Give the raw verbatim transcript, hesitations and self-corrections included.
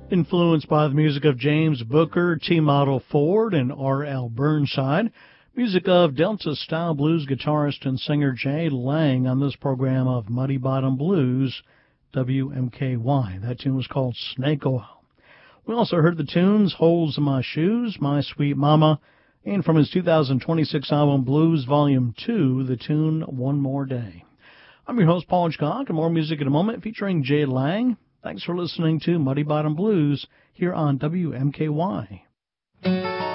Influenced by the music of James Booker, T-Model Ford, and R L Burnside, music of Delta-style blues guitarist and singer Jay Lang on this program of Muddy Bottom Blues, W M K Y. That tune was called Snake Oil. We also heard the tunes Holes in My Shoes, My Sweet Mama, and from his two thousand twenty-six album Blues Volume two, the tune One More Day. I'm your host, Paul Hitchcock, and more music in a moment featuring Jay Lang. Thanks for listening to Muddy Bottom Blues here on W M K Y.